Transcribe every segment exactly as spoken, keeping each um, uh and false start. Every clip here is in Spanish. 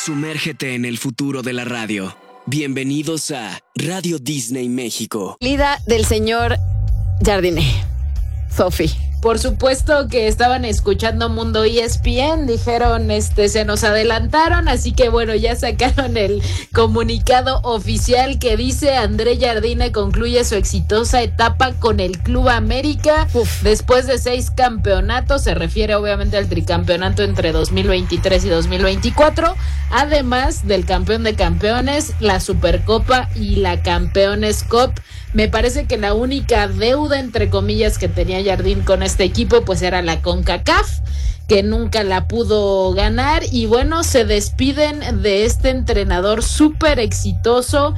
Sumérgete en el futuro de la radio. Bienvenidos a Radio Disney México. Lida del señor Jardiné. Sofi. Por supuesto que estaban escuchando Mundo E S P N, dijeron, este, se nos adelantaron, así que bueno, ya sacaron el comunicado oficial que dice: André Jardine concluye su exitosa etapa con el Club América. Uf. Después de seis campeonatos, se refiere obviamente al tricampeonato entre dos mil veintitrés y dos mil veinticuatro, además del campeón de campeones, la Supercopa y la Campeones Cup. Me parece que la única deuda, entre comillas, que tenía Jardín con este equipo, pues era la CONCACAF, que nunca la pudo ganar. Y bueno, se despiden de este entrenador súper exitoso.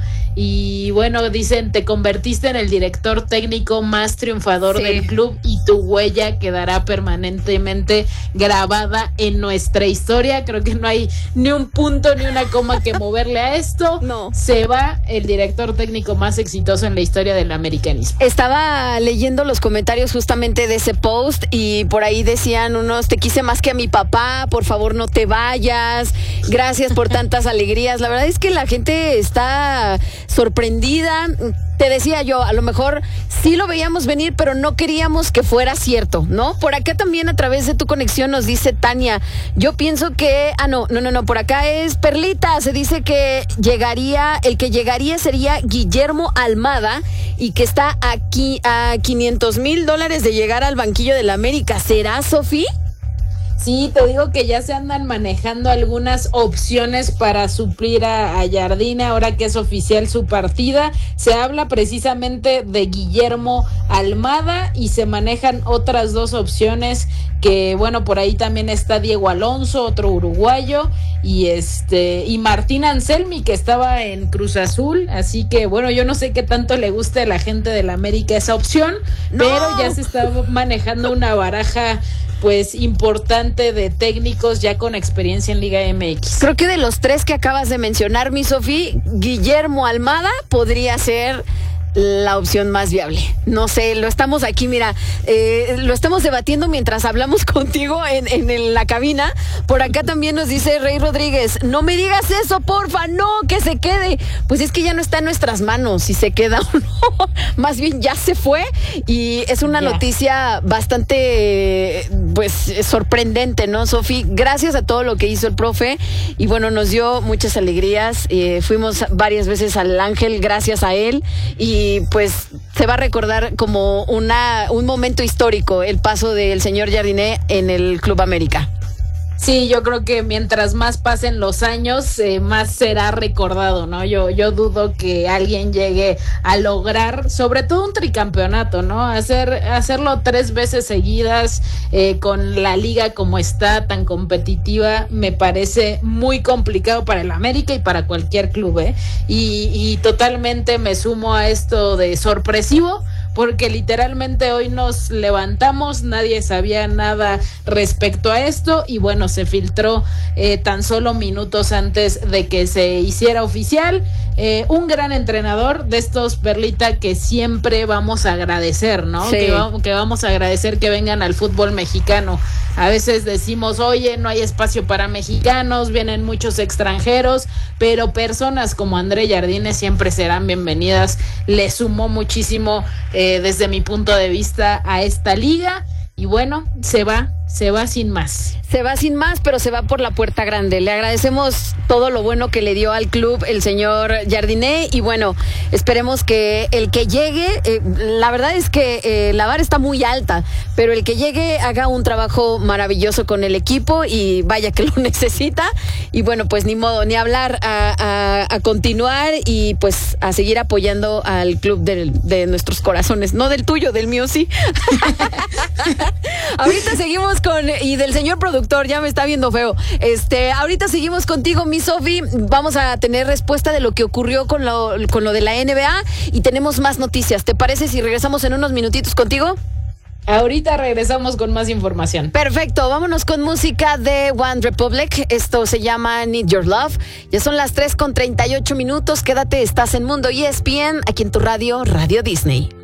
Y bueno, dicen: te convertiste en el director técnico más triunfador sí. del club, y tu huella quedará permanentemente grabada en nuestra historia. Creo que no hay ni un punto ni una coma que moverle a esto. No. Se va el director técnico más exitoso en la historia del americanismo. Estaba leyendo los comentarios justamente de ese post y por ahí decían unos: te quise más que a mi papá, por favor no te vayas, gracias por tantas alegrías. La verdad es que la gente está sorprendida. Te decía yo, a lo mejor sí lo veíamos venir, pero no queríamos que fuera cierto, ¿no? Por acá también, a través de tu conexión, nos dice Tania: yo pienso que, ah no, no, no, no, por acá es Perlita, se dice que llegaría, el que llegaría sería Guillermo Almada, y que está aquí a quinientos mil dólares de llegar al banquillo del América. ¿Será, Sofi? Sí, te digo que ya se andan manejando algunas opciones para suplir a, a Jardine, ahora que es oficial su partida. Se habla precisamente de Guillermo Almada y se manejan otras dos opciones, que bueno, por ahí también está Diego Alonso, otro uruguayo, y este y Martín Anselmi, que estaba en Cruz Azul. Así que bueno, yo no sé qué tanto le guste a la gente del América esa opción, no. pero ya se está manejando una baraja pues importante de técnicos ya con experiencia en Liga M X. Creo que de los tres que acabas de mencionar, mi Sofi, Guillermo Almada podría ser la opción más viable. No sé, lo estamos aquí, mira, eh, lo estamos debatiendo mientras hablamos contigo en, en, en la cabina. Por acá también nos dice Rey Rodríguez: no me digas eso, porfa, no, que se quede. Pues es que ya no está en nuestras manos si se queda o no. Más bien ya se fue, y es una yeah. noticia bastante, pues, sorprendente, ¿no, Sofi? Gracias a todo lo que hizo el profe, y bueno, nos dio muchas alegrías. Eh, fuimos varias veces al Ángel gracias a él, y Y pues se va a recordar como una un momento histórico el paso del señor Jardine en el Club América. Sí, yo creo que mientras más pasen los años, eh, más será recordado, ¿no? Yo, yo dudo que alguien llegue a lograr, sobre todo un tricampeonato, ¿no? Hacer, hacerlo tres veces seguidas, eh, con la liga como está, tan competitiva, me parece muy complicado para el América y para cualquier club, ¿eh? Y, y totalmente me sumo a esto de sorpresivo, porque literalmente hoy nos levantamos, nadie sabía nada respecto a esto, y bueno, se filtró eh, tan solo minutos antes de que se hiciera oficial. Eh, un gran entrenador de estos, Perlita, que siempre vamos a agradecer, ¿no? Sí. Que, va, que vamos a agradecer que vengan al fútbol mexicano. A veces decimos: oye, no hay espacio para mexicanos, vienen muchos extranjeros, pero personas como André Jardine siempre serán bienvenidas. Le sumó muchísimo, eh, desde mi punto de vista, a esta liga, y bueno, se va, se va sin más. Se va sin más, pero se va por la puerta grande. Le agradecemos todo lo bueno que le dio al club el señor Jardine, y bueno, esperemos que el que llegue, eh, la verdad es que eh, la vara está muy alta, pero el que llegue haga un trabajo maravilloso con el equipo, y vaya que lo necesita. Y bueno, pues ni modo, ni hablar, a, a, a continuar, y pues a seguir apoyando al club de, de nuestros corazones, no del tuyo, del mío sí. Ahorita seguimos con, y del señor productor, ya me está viendo feo. Este, ahorita seguimos contigo, mi Sofi. Vamos a tener respuesta de lo que ocurrió con lo, con lo de la N B A, y tenemos más noticias. ¿Te parece si regresamos en unos minutitos contigo? Ahorita regresamos con más información. Perfecto, vámonos con música de One Republic. Esto se llama Need Your Love. Ya son las tres con treinta y ocho minutos. Quédate, estás en Mundo E S P N, aquí en tu radio, Radio Disney.